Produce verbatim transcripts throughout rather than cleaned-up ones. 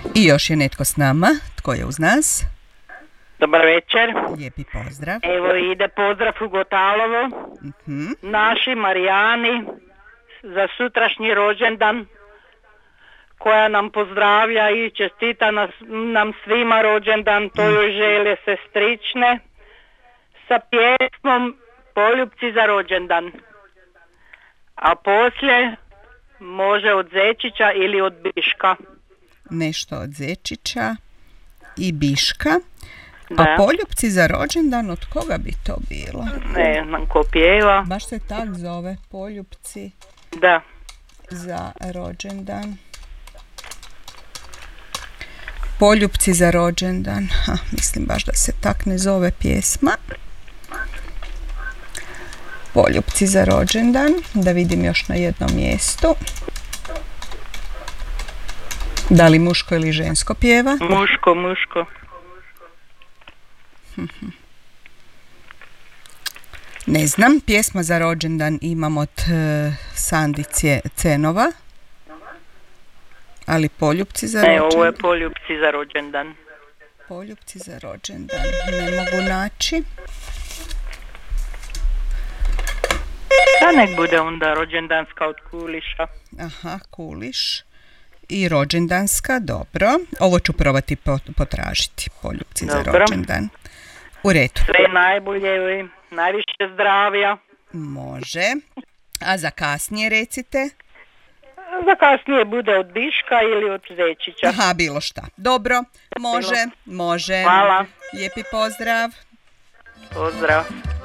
I još je netko s nama. Tko je uz nas? Dobar večer. Lijepi pozdrav. Evo ide pozdrav u Gotalovo. Uh-huh. Naši Marijani za sutrašnji rođendan, koja nam pozdravlja i čestita nas, nam svima rođendan, to joj žele sestrične, sa pjesmom Poljupci za rođendan. A poslije može od Zečića ili od Biška. Nešto od Zečića i Biška. Da. A Poljupci za rođendan, od koga bi to bilo? Ne znam ko pjeva. Baš se tak zove, Poljupci Da. za rođendan. Poljupci za rođendan. Ha, mislim baš da se tak ne zove pjesma. Poljupci za rođendan. Da vidim još na jednom mjestu. Da li muško ili žensko pjeva? Muško, muško. Ne znam, pjesma za rođendan imam od uh, Sandi Cenova. Ali Poljupci za rođendan? Ne, ovo je Poljupci za rođendan. Poljupci za rođendan. Ne mogu naći. Da nek bude onda rođendanska od Kuliša. Aha, Kuliš. I rođendanska, dobro. Ovo ću probati potražiti. Poljupci dobro. Za rođendan. U redu. Sve najbolje i najviše zdravlja. Može. A za kasnije recite? Za kasnije bude od Biška ili od Zečića. Aha, bilo šta. Dobro, može, može. Hvala. Lijepi pozdrav. Pozdrav.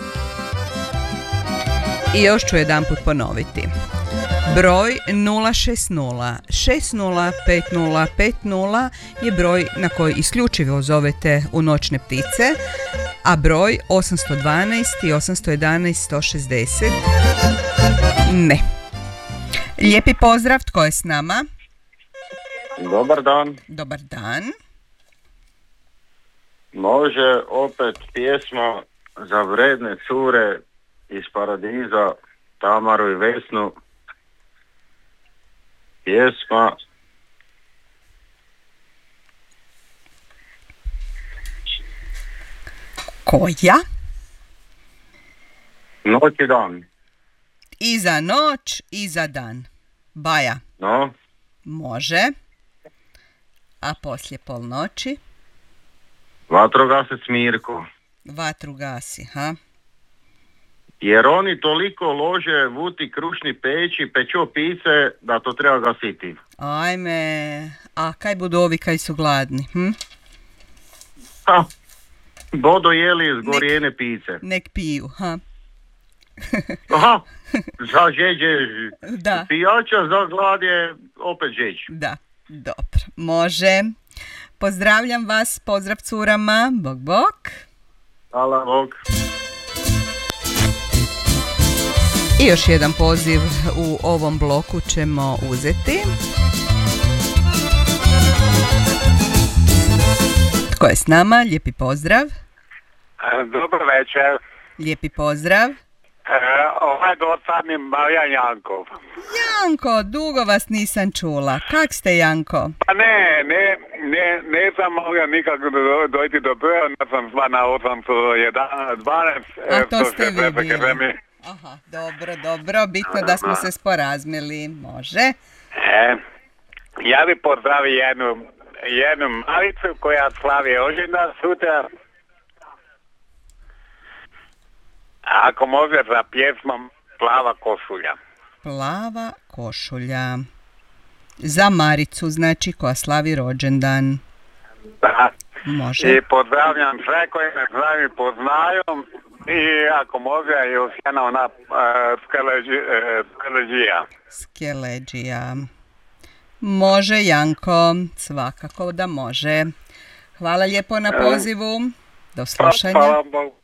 I još ću jedanput ponoviti. Broj nula šest nula šest nula pet nula pet nula je broj na koji isključivo zovete u Noćne ptice, a broj osam jedan dva i osam jedan jedan sto šezdeset ne. Lijepi pozdrav, tko je s nama? Dobar dan. Dobar dan. Može opet pjesma za vredne cure iz Paradiza, Tamaru i Vesnu. Pjesma koja? Noć i dan. I za noć i za dan. Baja. No. Može. A poslije polnoći? Vatrogasac Mirko. Vatru gasi, ha? Jer oni toliko lože vuti krušni peći, pečo pice, da to treba gasiti. Ajme, a kaj budu ovi kaj su gladni, hm? Ha, bodo jeli zgorijene nek, pice. Nek piju, ha? Aha, za žeđe da. Pijača, za glad je opet žeđ. Da, dobro, može. Pozdravljam vas, pozdrav curama, bok bok. Hvala, bok. I još jedan poziv u ovom bloku ćemo uzeti. Tko je s nama? Lijepi pozdrav. Dobar večer. Lijepi pozdrav. E, ovaj dosadni Marijan Jankov. Janko, dugo vas nisam čula. Kak ste, Janko? Pa ne, ne, ne, ne sam mogao nikako do, dojti do broja, onda sam sva na osam jedan dvanaest. A to ste vidjeli. Aha, dobro, dobro, bitno da smo se sporazmili, može. E, ja bih pozdravio jednu, jednu malicu koja slavi rođendan sutra. Ako može za pjesmom Plava košulja. Plava košulja. Za Maricu, znači, koja slavi rođendan. Da. Može. I pozdravljam sve koji me znaju i poznaju. I ako može, još jedna ona uh, skeleđija. Skeleđija. Može, Janko, svakako da može. Hvala lijepo na pozivu. Do slušanja. Hvala Bogu.